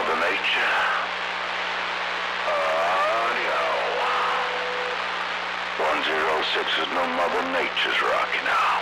Mother Nature. Audio. 106 is no Mother Nature's rocky now.